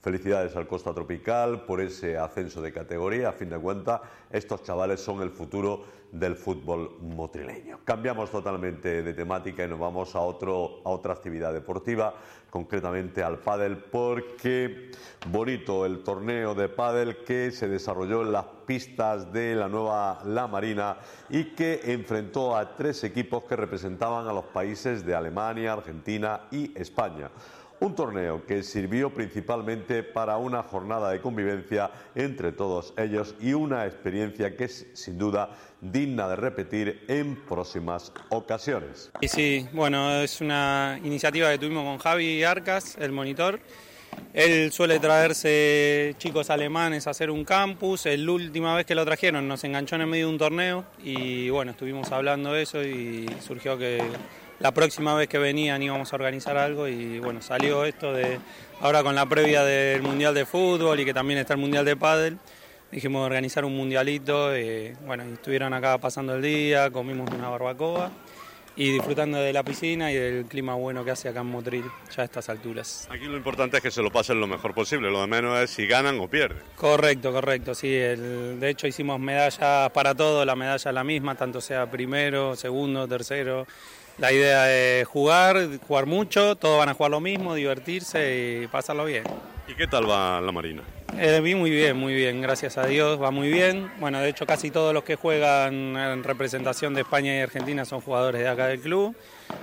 Felicidades al Costa Tropical por ese ascenso de categoría. A fin de cuentas, estos chavales son el futuro del fútbol motrileño. Cambiamos totalmente de temática y nos vamos a otra actividad deportiva, concretamente al pádel, porque bonito el torneo de pádel que se desarrolló en las pistas de la nueva La Marina y que enfrentó a 3 equipos que representaban a los países de Alemania, Argentina y España. Un torneo que sirvió principalmente para una jornada de convivencia entre todos ellos y una experiencia que es sin duda digna de repetir en próximas ocasiones. Y sí, bueno, es una iniciativa que tuvimos con Javi Arcas, el monitor. Él suele traerse chicos alemanes a hacer un campus. La última vez que lo trajeron nos enganchó en el medio de un torneo y bueno, estuvimos hablando de eso y surgió que la próxima vez que venían íbamos a organizar algo y bueno, salió esto de ahora con la previa del Mundial de Fútbol y que también está el Mundial de Pádel. Dijimos organizar un mundialito, bueno, y estuvieron acá pasando el día, comimos una barbacoa y disfrutando de la piscina y del clima bueno que hace acá en Motril ya a estas alturas. Aquí lo importante es que se lo pasen lo mejor posible, lo de menos es si ganan o pierden. Correcto, sí. De hecho hicimos medallas para todo, la medalla es la misma, tanto sea primero, segundo, tercero. La idea es jugar mucho, todos van a jugar lo mismo, divertirse y pasarlo bien. ¿Y qué tal va la Marina? Muy bien, gracias a Dios, va muy bien. Bueno, de hecho casi todos los que juegan en representación de España y Argentina son jugadores de acá del club.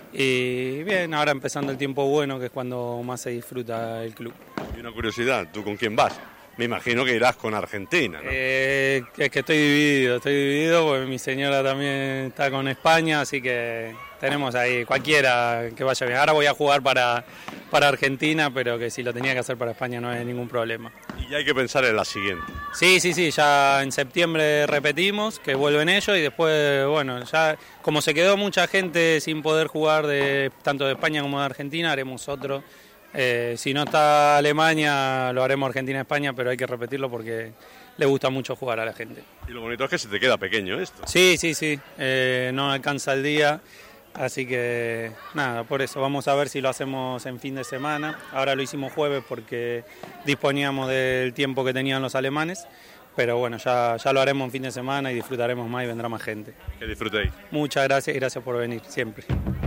Y bien, ahora empezando el tiempo bueno, que es cuando más se disfruta el club. Y una curiosidad, ¿tú con quién vas? Me imagino que irás con Argentina, ¿no? Es que estoy dividido porque mi señora también está con España, así que tenemos ahí cualquiera que vaya bien. Ahora voy a jugar para Argentina, pero que si lo tenía que hacer para España no hay ningún problema. Y ya hay que pensar en la siguiente. Sí, ya en septiembre repetimos, que vuelven ellos y después, bueno, ya como se quedó mucha gente sin poder jugar tanto de España como de Argentina, haremos otro. Si no está Alemania, lo haremos Argentina-España, pero hay que repetirlo porque le gusta mucho jugar a la gente. Y lo bonito es que se te queda pequeño esto. Sí, no alcanza el día, así que nada, por eso vamos a ver si lo hacemos en fin de semana. Ahora lo hicimos jueves porque disponíamos del tiempo que tenían los alemanes, pero bueno, ya lo haremos en fin de semana y disfrutaremos más y vendrá más gente. Que disfrutéis. Muchas gracias y gracias por venir siempre.